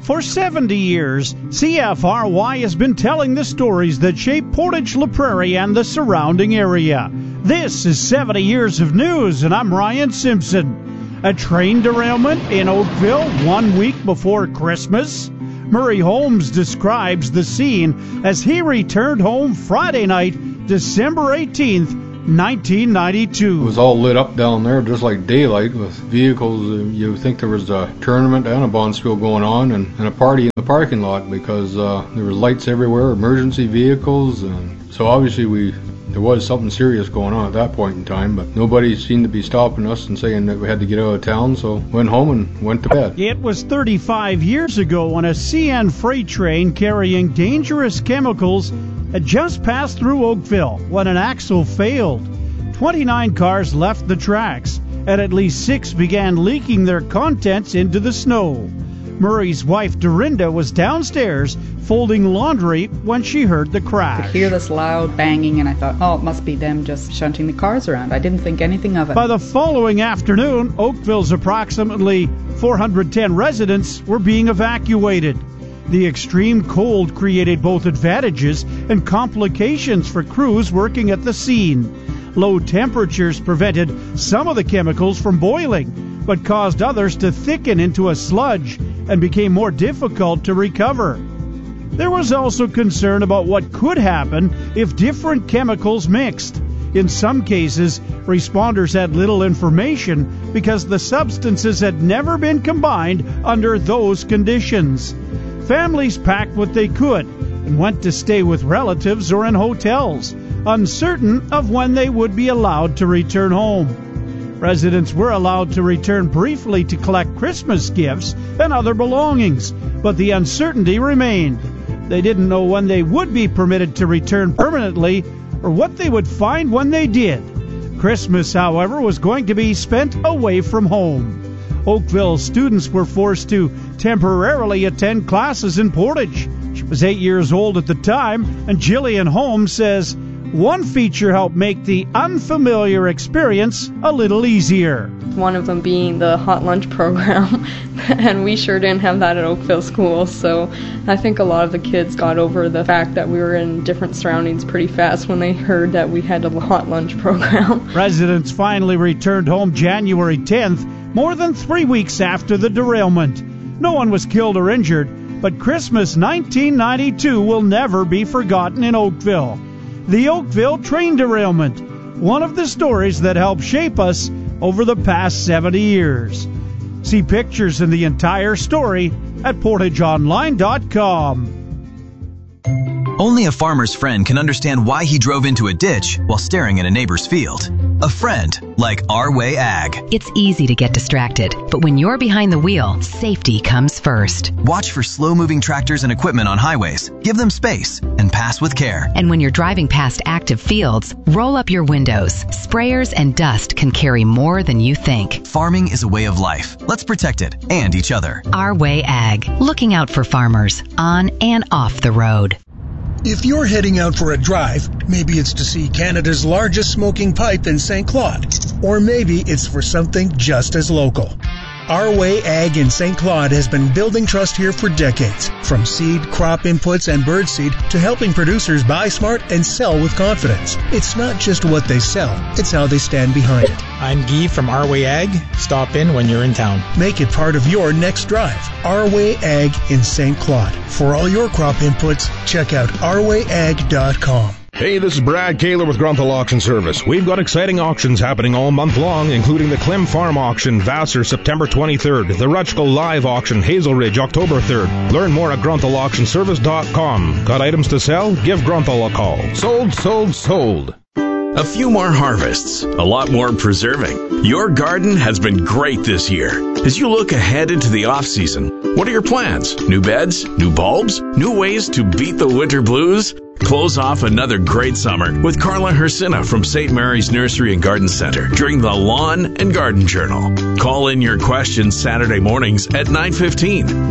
For 70 years, CFRY has been telling the stories that shape Portage La Prairie and the surrounding area. This is 70 Years of News, and I'm Ryan Simpson. A train derailment in Oakville 1 week before Christmas? Murray Holmes describes the scene as he returned home Friday night, December 18th, 1992. It was all lit up down there just like daylight with vehicles. You think there was a tournament and a bonspiel going on and a party in the parking lot because there were lights everywhere, emergency vehicles, and so obviously there was something serious going on at that point in time, but nobody seemed to be stopping us and saying that we had to get out of town, so went home and went to bed. It was 35 years ago when a CN freight train carrying dangerous chemicals had just passed through Oakville when an axle failed. 29 cars left the tracks, and at least 6 began leaking their contents into the snow. Murray's wife, Dorinda, was downstairs folding laundry when she heard the crash. I could hear this loud banging, and I thought, oh, it must be them just shunting the cars around. I didn't think anything of it. By the following afternoon, Oakville's approximately 410 residents were being evacuated. The extreme cold created both advantages and complications for crews working at the scene. Low temperatures prevented some of the chemicals from boiling, but caused others to thicken into a sludge and became more difficult to recover. There was also concern about what could happen if different chemicals mixed. In some cases, responders had little information because the substances had never been combined under those conditions. Families packed what they could and went to stay with relatives or in hotels, uncertain of when they would be allowed to return home. Residents were allowed to return briefly to collect Christmas gifts and other belongings, but the uncertainty remained. They didn't know when they would be permitted to return permanently or what they would find when they did. Christmas, however, was going to be spent away from home. Oakville students were forced to temporarily attend classes in Portage. She was 8 years old at the time, and Jillian Holmes says one feature helped make the unfamiliar experience a little easier. One of them being the hot lunch program, and we sure didn't have that at Oakville School, so I think a lot of the kids got over the fact that we were in different surroundings pretty fast when they heard that we had a hot lunch program. Residents finally returned home January 10th, more than 3 weeks after the derailment. No one was killed or injured, but Christmas 1992 will never be forgotten in Oakville. The Oakville train derailment, one of the stories that helped shape us over the past 70 years. See pictures and the entire story at portageonline.com. Only a farmer's friend can understand why he drove into a ditch while staring at a neighbor's field. A friend like Our Way Ag. It's easy to get distracted, but when you're behind the wheel, safety comes first. Watch for slow-moving tractors and equipment on highways. Give them space and pass with care. And when you're driving past active fields, roll up your windows. Sprayers and dust can carry more than you think. Farming is a way of life. Let's protect it and each other. Our Way Ag, looking out for farmers on and off the road. If you're heading out for a drive, maybe it's to see Canada's largest smoking pipe in St. Claude, or maybe it's for something just as local. Our Way Ag in St. Claude has been building trust here for decades, from seed, crop inputs, and birdseed to helping producers buy smart and sell with confidence. It's not just what they sell, it's how they stand behind it. I'm Guy from Our Way Ag. Stop in when you're in town. Make it part of your next drive. Our Way Ag in St. Claude. For all your crop inputs, check out ourwayag.com. Hey, this is Brad Kaler with Grunthal Auction Service. We've got exciting auctions happening all month long, including the Klim Farm Auction, Vassar, September 23rd, the Rutschko Live Auction, Hazel Ridge, October 3rd. Learn more at grunthauctionservice.com. Got items to sell? Give Grunthal a call. Sold, sold, sold. A few more harvests, a lot more preserving. Your garden has been great this year. As you look ahead into the off-season, what are your plans? New beds? New bulbs? New ways to beat the winter blues? Close off another great summer with Carla Hersina from St. Mary's Nursery and Garden Center during the Lawn and Garden Journal. Call in your questions Saturday mornings at 9:15,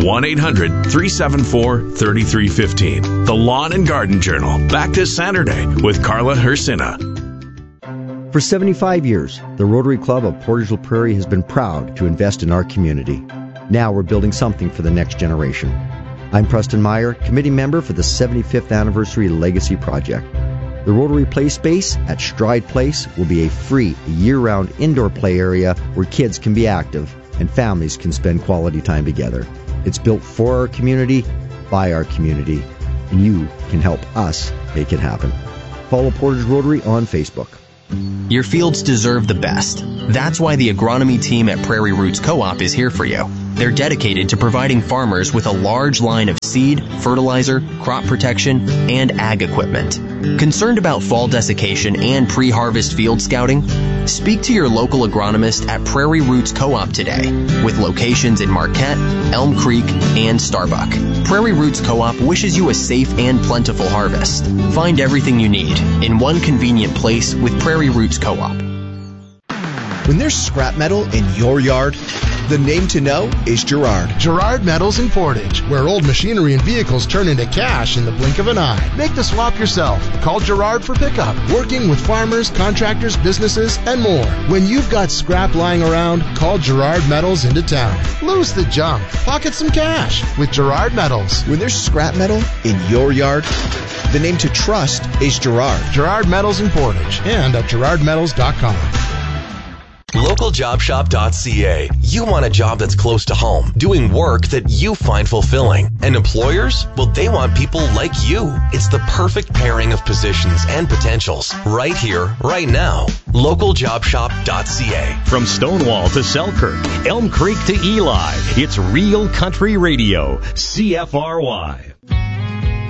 1-800-374-3315. The Lawn and Garden Journal, back this Saturday with Carla Hersina. For 75 years, the Rotary Club of Portage La Prairie has been proud to invest in our community. Now we're building something for the next generation. I'm Preston Meyer, committee member for the 75th Anniversary Legacy Project. The Rotary Play Space at Stride Place will be a free, year-round indoor play area where kids can be active and families can spend quality time together. It's built for our community, by our community, and you can help us make it happen. Follow Portage Rotary on Facebook. Your fields deserve the best. That's why the agronomy team at Prairie Roots Co-op is here for you. They're dedicated to providing farmers with a large line of seed, fertilizer, crop protection, and ag equipment. Concerned about fall desiccation and pre-harvest field scouting? Speak to your local agronomist at Prairie Roots Co-op today, with locations in Marquette, Elm Creek, and Starbuck. Prairie Roots Co-op wishes you a safe and plentiful harvest. Find everything you need in one convenient place with Prairie Roots Co-op. When there's scrap metal in your yard, the name to know is Girard. Girard Metals in Portage, where old machinery and vehicles turn into cash in the blink of an eye. Make the swap yourself. Call Girard for pickup. Working with farmers, contractors, businesses, and more. When you've got scrap lying around, call Girard Metals into town. Lose the junk. Pocket some cash with Girard Metals. When there's scrap metal in your yard, the name to trust is Girard. Girard Metals in Portage and at girardmetals.com. LocalJobShop.ca. You want a job that's close to home, doing work that you find fulfilling. And employers? Well, they want people like you. It's the perfect pairing of positions and potentials. Right here, right now. LocalJobShop.ca. From Stonewall to Selkirk, Elm Creek to Eli, it's Real Country Radio, CFRY.